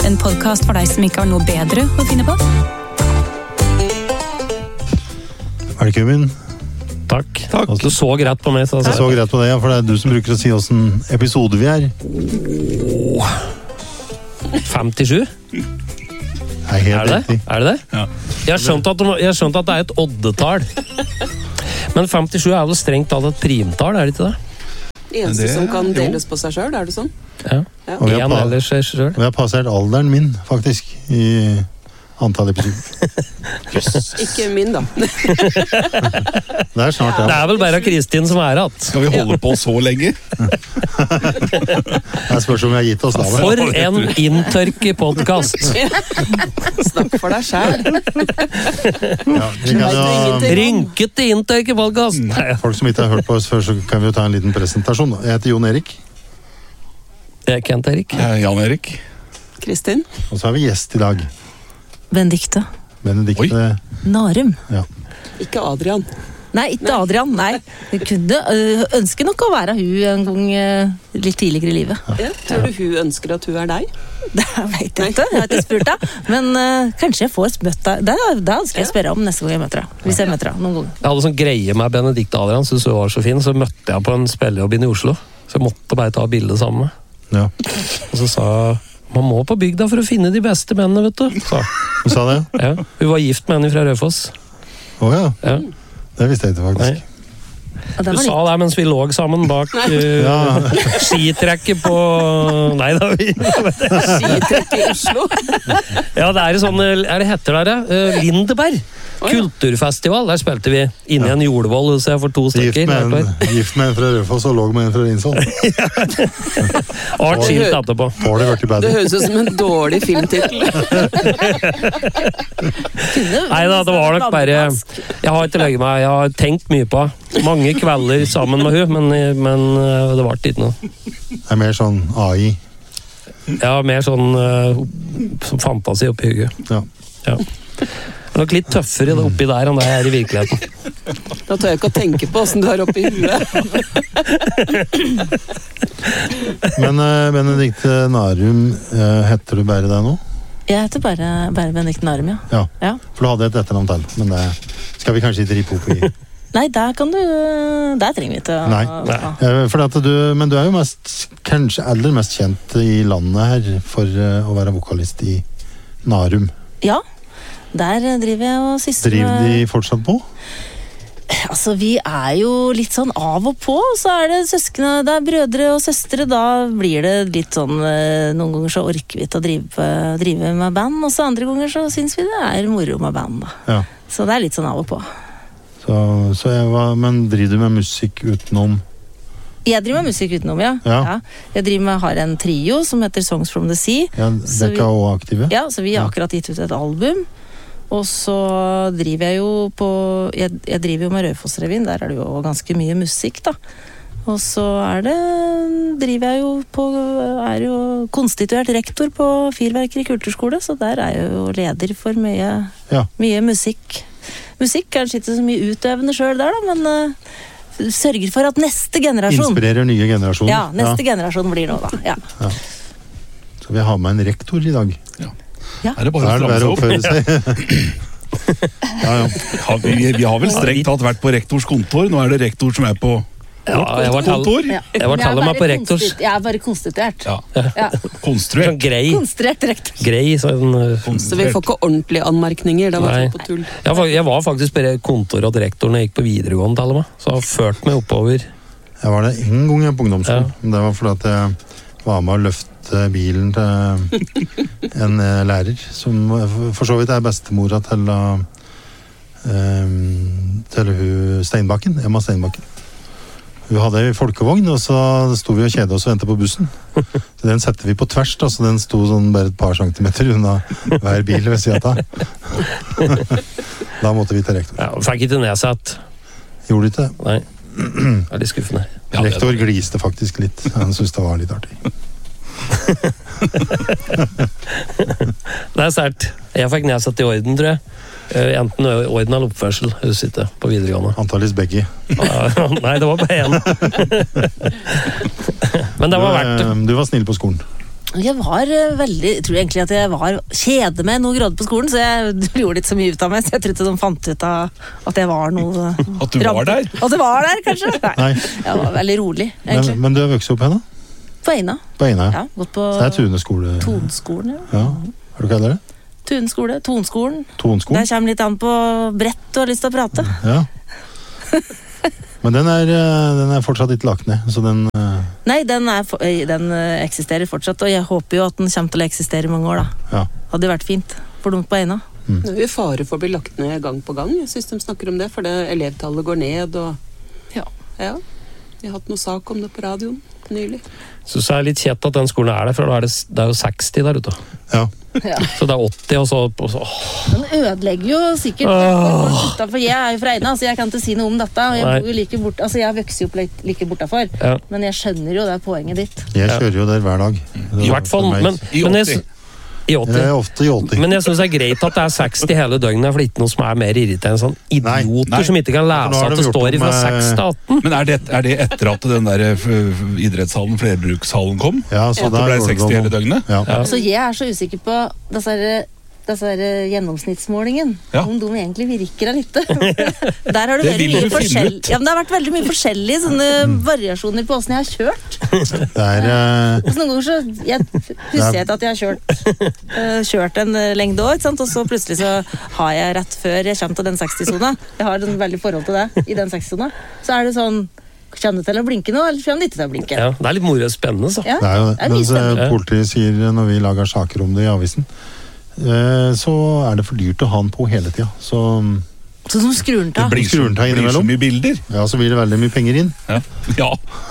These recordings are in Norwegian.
En podcast for deg som ikke har noe bedre å finne på. Velkommen. Takk. Du så rett på meg. Jeg så rett på det, ja, for det er du som bruker å si hvordan episode vi er. 57? Er helt riktig. Er det det? Ja. Jeg har skjønt at det er et oddetall. Men 57 er vel strengt tatt et primtall, er det ikke det? Eneste som kan deles på seg selv, er det sånn? Ja. Og vi En eller seg selv. har passert alderen min, faktisk, i antall episoder. Ikke min, da. Det er snart, Det ja. er vel bare Kristin som er at. Skal vi holde på så lenge? Det spørs om vi har gitt oss da. For en inntørke-podcast. Snakk for deg selv. Ja, vi kan jo, Rynkete inntørke-podcast. folk som ikke har hørt på oss før, så kan vi jo ta en liten presentasjon. Jeg heter Jon Erik, Jeg Kent Erik. Jan Erik. Kristin? og så har vi gjest i dag. Benedikte Benedikte. Narum. Ikke Adrian. Nei, ikke Adrian, nei. Jeg kunne ønske nok å være hun en gang litt tidligere i livet. Ja. Tror du hun ønsker at hun er deg? Det vet jeg ikke, jeg har ikke spurt deg. Men kanskje jeg får møtt deg. Det skal jeg spørre om neste gang jeg møter deg. Hvis jeg møter deg noen gang. Jeg hadde sånn greie med Benedikte Adrian, synes hun var så fin. Så møtte jeg på en spillejobb inne i Oslo. Så jeg måtte bare ta bildet sammen med. Ja, Og så sa hun, man må på bygda for å finne de beste mennene, vet du. Så, du sa det? ja. Hun var gift med henne fra Rødfoss. Åja, Ja. det visste jeg ikke faktisk. Og det Du var sa det mens vi lå sammen bak Ja, skitrekket på... Nei da, vi... Skitrekk i Oslo? Ja, det er sånn, er det heter der, Lindeberg. Kulturfestival, der spilte vi inne i en jordvoll, så jeg får 2 stykker. gift med en fra Rødfoss og låg med en fra Rinsvoll. Art skilt etterpå. Får det vært i Det badet. høres ut som en dårlig filmtitel. Nei da, det var nok bare... Jeg har ikke løgget meg, jeg har tenkt mye på mange kvelder sammen med hun, men det var ikke noe. Det er mer sånn AI. Jeg har mer sånn som fantasi oppi hugget. Ja. Ja. Det er nok litt tøffere oppi der enn det jeg er i virkeligheten. Da tør jeg ikke å tenke på hvordan du har oppi huet. Men Benedikte Narum, heter du bare det nå? Jeg heter bare Benedikte Narum, ja. Ja. For du hadde et etternavn til, men det skal vi kanskje ikke rippe opp i. Nei, der trenger vi ikke å... Nei. Ja. Men du er jo kanskje aller mest kjent i landet her for å være vokalist i Narum. Ja, der driver jeg og sysler Driver de fortsatt på? Altså, vi er jo litt sånn av og på, så er det søskene, det er brødre og søstre, da blir det litt sånn, noen ganger så orker vi ikke å drive med band, og så andre ganger så synes vi det er moro med band, da. Ja. Så det er litt sånn av og på. Men driver du med musikk utenom? Jeg driver med musikk utenom, ja. Ja. Jeg har en trio som heter Songs from the Sea. Ja, Dekka og aktive? Ja, så vi har akkurat gitt ut et album. Og så driver jeg jo på... Jeg driver jo med Rødfoss-revyen, der er det jo ganske mye musikk, da. Og så driver jeg jo på... Er jo konstituert rektor på Fyrverkeri kulturskole, så der er jeg jo leder for mye musikk. Musikk kanskje ikke så mye utøvende selv der, da, men... sørger for at neste generasjon... Inspirerer nye generasjoner. Ja, neste generasjon blir nå, da. Ja. Ja. Så vi har med en rektor i dag. Ja. Er det Da bare er det å bare å stramme seg opp? oppføre seg. Ja. Vi har vel strengt tatt vært på rektors kontor. Nå er det rektor som er på Ja, jeg var kontor. Jeg var tallet meg på rektors. Jeg er bare konstituert. Ja. Ja. Konstruert. Sånn grei. Konstruert rektor. Grei, sånn... Så vi får ikke ordentlige anmerkninger, det var Nei. sånn på tull. Jeg var faktisk på kontor og rektor når jeg gikk på videregående, tallet meg. Så jeg har ført meg oppover. Jeg var det en gang på ungdomsskolen. Ja. Men det var fordi at jeg var med å løfte bilen til en lærer, som for så vidt er bestemora til hun Steinbakken, Emma Steinbakken. Hun hadde en folkevogn, og så sto vi og kjedet oss og ventet på bussen. Så den setter vi på tvers, da, så den sto sånn bare et par centimeter unna hver bil ved siden av. Da måtte vi til rektor. Ja, fikk ikke nedsett. Gjorde ikke det? Nei. Det er litt skuffende. Ja, Rektor gliste faktisk litt. Han syntes det var litt artig. Det er sært. Jeg fikk nedsatt i orden, tror jeg. Enten orden eller oppførsel, husker ikke, på videregående. Antalligvis begge. Nei, det var bare én. Men det var verdt det. Du var snill på skolen. Jeg tror egentlig at jeg var kjede med noen grader på skolen, så jeg gjorde ikke så mye ut av meg, så jeg trodde de fant ut av at jeg var noe... At du var der? At det var der, kanskje? Nei. Jeg var veldig rolig, egentlig. Men du har vokst opp her da? På Eina. På Eina, ja. Gått på... Så det er Tuneskole? Tonskolen, ja. Har du kallet det? Tuneskole, Tonskolen. Tonskolen? Der kommer litt an på brett og har lyst til å prate. Ja. Men den er fortsatt ikke lagt ned, så den... Nei, den eksisterer fortsatt, og jeg håper jo at den kommer til å eksistere i mange år, da. Ja. Hadde jo vært fint for dem på Eina. Det er jo fare for å bli lagt ned gang på gang. Jeg synes de snakker om det, for elevtallet går ned, og... Ja. Vi har hatt noe sak om det på radioen nylig. Så det er litt kjett at den skolen er der, for det er jo 60 der ute. Ja. Så det er 80, og så Den ødelegger jo sikkert for jeg er jo fra Eina, så jeg kan ikke si noe om dette, og jeg bor jo like bort, altså jeg vokser jo like bortafor, men jeg skjønner jo det poenget ditt. Jeg kjører jo der hver dag. I hvert fall, men I 80. Ofte i 80. Men jeg synes det er greit at det er 60 hele døgnet, for det er ikke noe som er mer irriterende sånn idioter som ikke kan lese at det står fra 6 til 18. Men er det etter at den der idrettshallen, flerbrukshallen kom? Ja, så at det ble 60 hele døgnet? Ja. Så jeg er så usikker på disse gjennomsnittsmålingen, om de egentlig virker av litt. Der har det vært mye forskjellig. Ja, men det har vært veldig mye forskjellige sånne variasjoner på hvordan jeg har kjørt. Så noen ganger så jeg husker at jeg har kjørt en lengde år, ikke sant? Og så plutselig så har jeg rett før jeg kommer til den 60-zona, jeg har en veldig forhold til det i den 60-zona, så er det sånn, kommer det til å blinke nå, eller kommer det ikke til å blinke? Ja, det er litt moro og spennende, så. Ja, det er jo det. mye spennende. Politiet sier, når vi lager saker om det i avisen, så er det for dyrt å ha den på hele tida. Så som skrur den til. Det blir så mye bilder. Ja, så blir det veldig mye penger inn. Ja.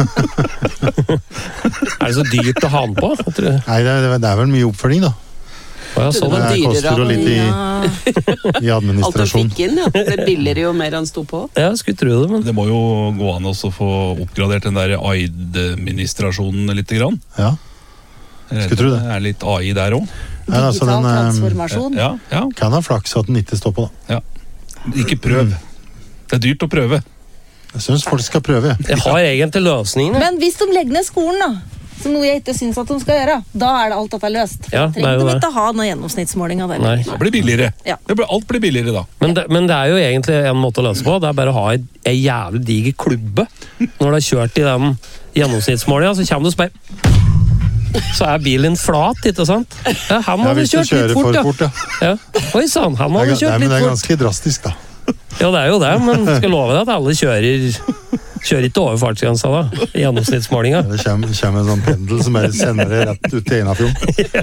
Er det så dyrt å ha den på? Nei, det er vel mye oppfølging da. Så det koster jo litt i administrasjon. Alt du fikk inn, det billigere jo mer han sto på. Ja, skulle tro det, men... Det må jo gå an å få oppgradert den der administrasjonen litt grann. Ja, skulle tro det. Det er litt AI der også. Digital transformasjon. Ja. Kan ha flaks at den ikke står på da. Ja. Ikke prøv. Det er dyrt å prøve. Jeg synes folk skal prøve. Jeg har egentlig løsningen. Men hvis de legger ned skolen da, som noe jeg ikke synes at de skal gjøre, da er det alt dette løst. Ja, trenger de ikke ha noen gjennomsnittsmåling av det. Nei. Det blir billigere. Ja. Alt blir billigere da. Men det er jo egentlig en måte å løse på. Det er bare å ha en jævlig diger klubbe. Når du har kjørt i den gjennomsnittsmålingen, så kommer du og spør... Så er bilen flat, ikke sant? Ja, han hadde kjørt litt fort, ja. Oi sann, han hadde kjørt litt fort. Men det er ganske drastisk da. Ja, det er jo det, men skal love deg at alle kjører ikke over fartsgrensa da, i gjennomsnittsmålinga. Det kommer en sånn pendel som bare sender det rett ut til Einafjorden.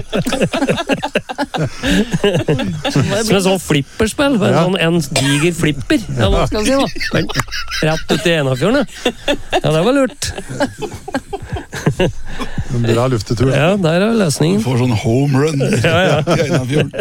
Som en sånn flipperspill, en diger flipper, eller hva skal jeg si da? Rett ut til Einafjorden, ja, det var lurt. En bra luftetur. Ja, der er løsningen. Du får sånn home run i Einafjorden.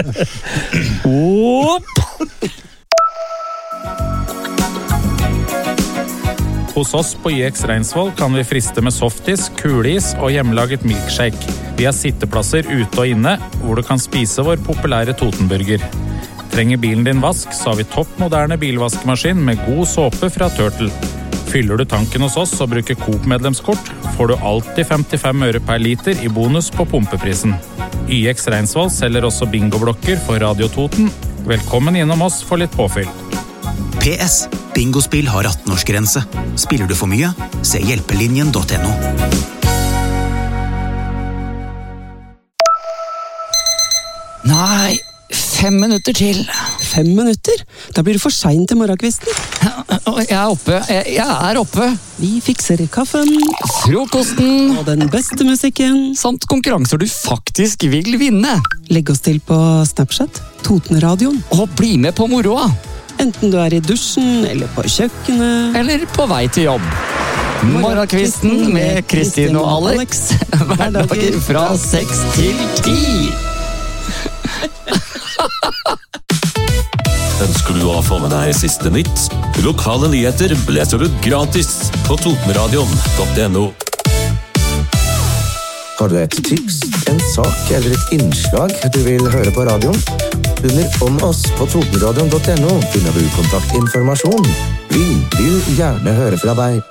Hos oss på YX Reinsvoll kan vi friste med softis, kulis og hjemmelaget milkshake. Vi har sitteplasser ute og inne, hvor du kan spise vår populære Totenburger. Trenger bilen din vask, så har vi toppmoderne bilvaskemaskin med god såpe fra Turtle. Fyller du tanken hos oss og bruker Coop-medlemskort, får du alltid 55 øre per liter i bonus på pumpeprisen. YX Reinsvoll selger også bingoblokker for Radio Toten. Velkommen innom oss for litt påfyll. PS. Bingospill har 18-årsgrense. Spiller du for mye? Se hjelpelinjen.no. Nei, 5 minutter til. 5 minutter? Da blir du for sent til morgenkvisten. Jeg er oppe. Jeg er oppe. Vi fikser kaffen. Frokosten. Og den beste musikken. Samt konkurranser du faktisk vil vinne. Legg oss til på Snapchat. Totenradioen. Og bli med på moroa. Enten du er i dusjen, eller på kjøkkenet. Eller på vei til jobb. Morgenkvisten med Kristin og Alex. Hverdager fra 6 til 10. Ønsker du å få med deg siste nytt? Lokale nyheter leser du gratis på totenradion.no. Har du et tips, en sak eller et innslag du vil høre på radioen? Under Om oss på totenradion.no finner du kontaktinformasjon. Vi vil gjerne høre fra deg.